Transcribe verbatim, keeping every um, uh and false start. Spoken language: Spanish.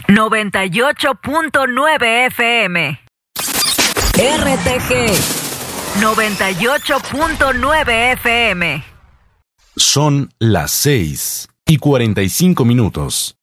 noventa y ocho punto nueve F M. R T G noventa y ocho punto nueve F M. Son las seis y cuarenta y cinco minutos.